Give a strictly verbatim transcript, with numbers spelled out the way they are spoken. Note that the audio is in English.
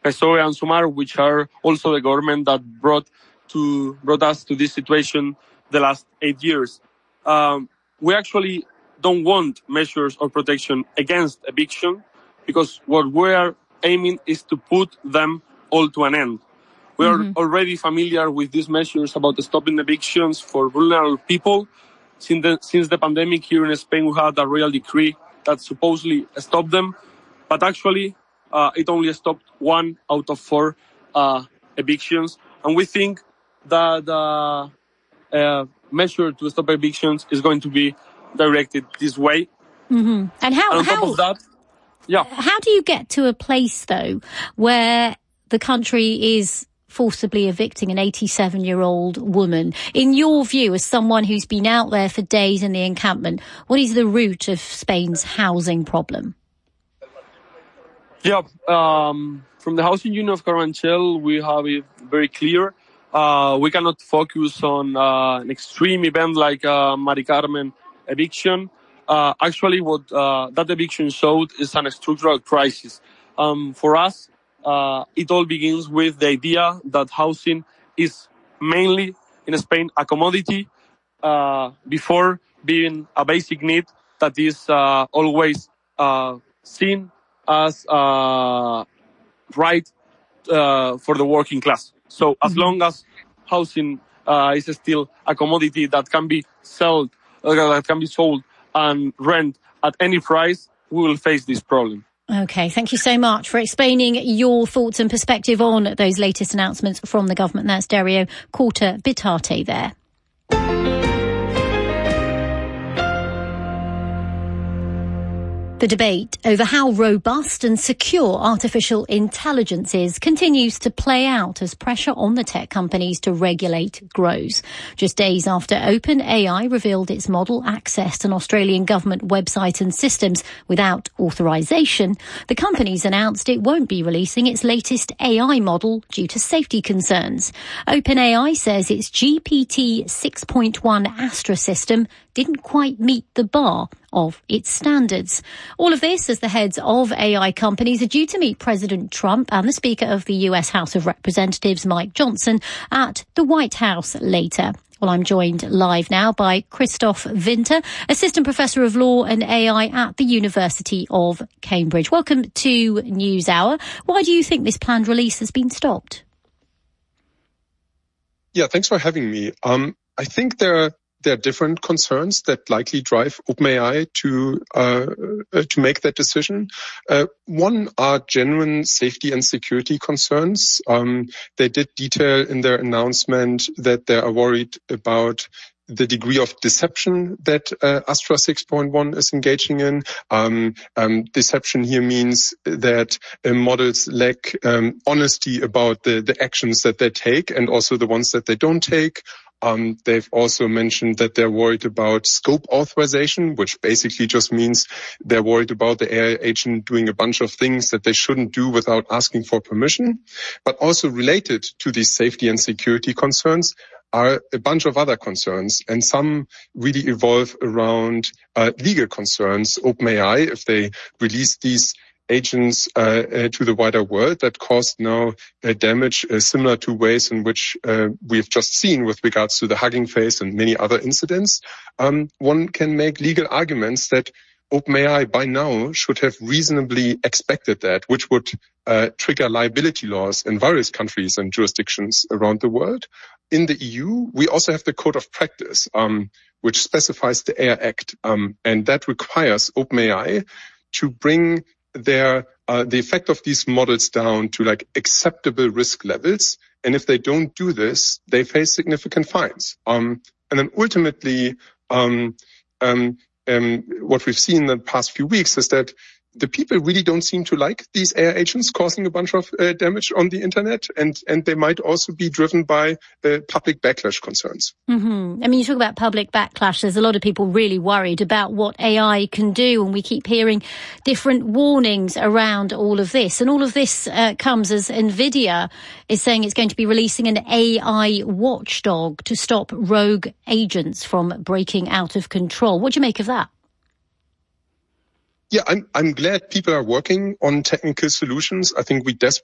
PSOE and Sumar, which are also the government that brought to brought us to this situation the last eight years. Um, we actually don't want measures of protection against eviction, because what we are aiming is to put them all to an end. We mm-hmm. are already familiar with these measures about stopping evictions for vulnerable people. Since the, since the pandemic here in Spain, we had a royal decree that supposedly stopped them, but actually uh, it only stopped one out of four uh, evictions. And we think that the uh, uh, measure to stop evictions is going to be directed this way. Mm-hmm. And how? And on how, top of that, yeah. How do you get to a place though where the country is forcibly evicting an eighty-seven-year-old woman? In your view, as someone who's been out there for days in the encampment, what is the root of Spain's housing problem? Yeah, um, from the Housing Union of Carabanchel, we have it very clear. Uh, we cannot focus on uh, an extreme event like uh, Mari Carmen eviction. Uh, actually, what uh, that eviction showed is an structural crisis. Um, for us, uh, it all begins with the idea that housing is mainly in Spain a commodity uh, before being a basic need that is uh, always uh, seen as uh, right uh, for the working class. So as mm-hmm. long as housing uh, is still a commodity that can be sold, uh, that can be sold and rent at any price, we will face this problem. Okay, thank you so much for explaining your thoughts and perspective on those latest announcements from the government. That's Dario Corta Bitate there. The debate over how robust and secure artificial intelligence is continues to play out as pressure on the tech companies to regulate grows. Just days after OpenAI revealed its model accessed an Australian government website and systems without authorization, the company's announced it won't be releasing its latest A I model due to safety concerns. OpenAI says its G P T six point one Astra system didn't quite meet the bar of its standards. All of this as the heads of A I companies are due to meet President Trump and the Speaker of the U S House of Representatives, Mike Johnson, at the White House later. Well, I'm joined live now by Christoph Winter, Assistant Professor of Law and A I at the University of Cambridge. Welcome to NewsHour. Why do you think this planned release has been stopped? Yeah, thanks for having me. Um, I think there are There are different concerns that likely drive OpenAI to uh, uh, to make that decision. Uh, one are genuine safety and security concerns. Um, they did detail in their announcement that they are worried about the degree of deception that uh, Astra six point one is engaging in. Um, um, deception here means that uh, models lack um, honesty about the, the actions that they take and also the ones that they don't take. Um, they've also mentioned that they're worried about scope authorization, which basically just means they're worried about the A I agent doing a bunch of things that they shouldn't do without asking for permission. But also related to these safety and security concerns are a bunch of other concerns, and some really evolve around uh, legal concerns. OpenAI, if they release these agents uh, uh, to the wider world that caused now uh, damage uh, similar to ways in which uh, we've just seen with regards to the Hugging Face and many other incidents, um, one can make legal arguments that OpenAI by now should have reasonably expected that, which would uh, trigger liability laws in various countries and jurisdictions around the world. In the E U, we also have the Code of Practice, um, which specifies the A I Act, um, and that requires OpenAI to bring their uh, the effect of these models down to like acceptable risk levels. And if they don't do this, they face significant fines. Um, and then ultimately, um, um, um, what we've seen in the past few weeks is that the people really don't seem to like these A I agents causing a bunch of uh, damage on the internet, and, and they might also be driven by uh, public backlash concerns. Mm-hmm. I mean, you talk about public backlash. There's a lot of people really worried about what A I can do, and we keep hearing different warnings around all of this. And all of this uh, comes as NVIDIA is saying it's going to be releasing an A I watchdog to stop rogue agents from breaking out of control. What do you make of that? Yeah, I'm, I'm glad people are working on technical solutions. I think we des-